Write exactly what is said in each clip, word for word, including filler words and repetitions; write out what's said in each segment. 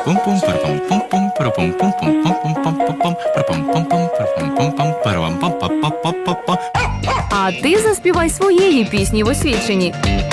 А ти заспівай своєї пісні в освідченні.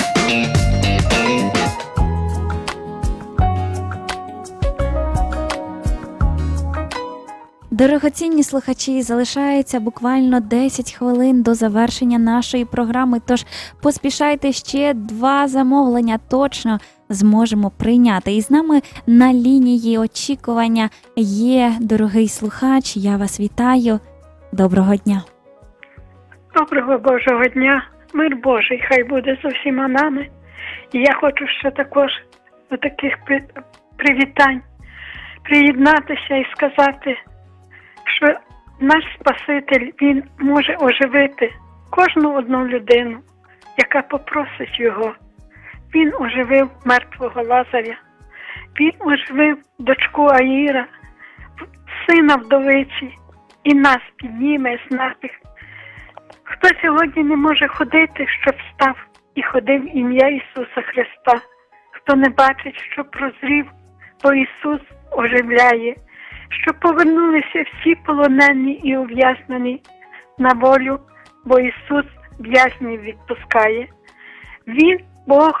Дорогоцінні слухачі, залишається буквально десять хвилин до завершення нашої програми, тож поспішайте, ще два замовлення точно зможемо прийняти. І з нами на лінії очікування є дорогий слухач, я вас вітаю. Доброго дня. Доброго Божого дня, мир Божий, хай буде з усіма нами. І я хочу ще також до таких привітань приєднатися і сказати, що наш Спаситель, Він може оживити кожну одну людину, яка попросить Його. Він оживив мертвого Лазаря, Він оживив дочку Аїра, сина вдовиці, і нас підніме з наших. Хто сьогодні не може ходити, щоб встав і ходив в ім'я Ісуса Христа, хто не бачить, що прозрів, бо Ісус оживляє, щоб повернулися всі полонені і ув'язнені на волю, бо Ісус в'язнів відпускає. Він Бог,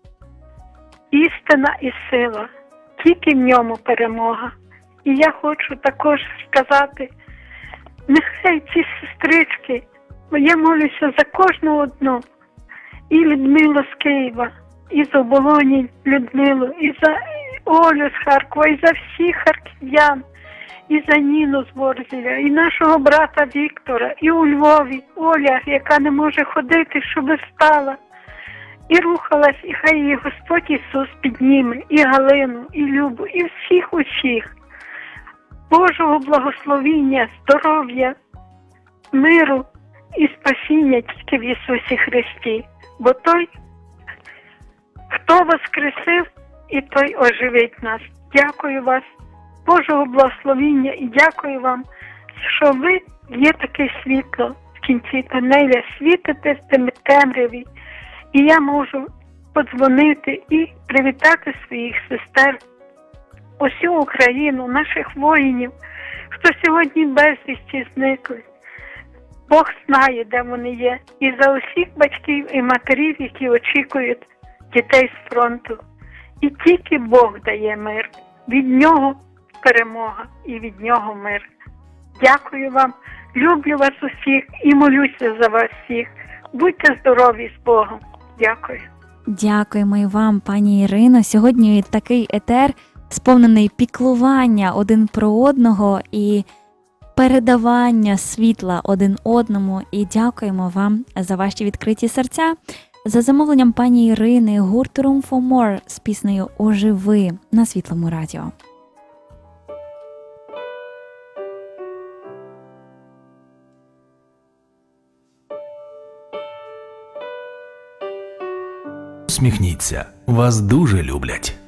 істина і сила, тільки в ньому перемога. І я хочу також сказати, нехай ці сестрички, бо я молюся за кожну одну, і Людмилу з Києва, і з Оболоні Людмилу, і за Олю з Харкова, і за всіх харків'ян, і за Ніну з Ворзеля, і нашого брата Віктора, і у Львові Оля, яка не може ходити, щоб встала і рухалась, і хай її Господь Ісус підніме, і Галину, і Любу, і всіх усіх. Божого благословіння, здоров'я, миру і спасіння тільки в Ісусі Христі. Бо той, хто воскресив, і той оживить нас. Дякую вас, Божого благословіння, і дякую вам, що ви є таке світло в кінці тунеля, світите в тим темряві. І я можу подзвонити і привітати своїх сестер, усю Україну, наших воїнів, хто сьогодні безвісті зникли. Бог знає, де вони є. І за усіх батьків і матерів, які очікують дітей з фронту. І тільки Бог дає мир. Від нього перемога і від нього мир. Дякую вам, люблю вас усіх і молюся за вас всіх. Будьте здорові з Богом. Дякую. Дякуємо і вам, пані Ірино. Сьогодні такий етер, сповнений піклування один про одного і передавання світла один одному. І дякуємо вам за ваші відкриті серця. За замовленням пані Ірини, гурт Room for More з піснею «Оживи» на Світлому радіо. Усміхніться, вас дуже люблять.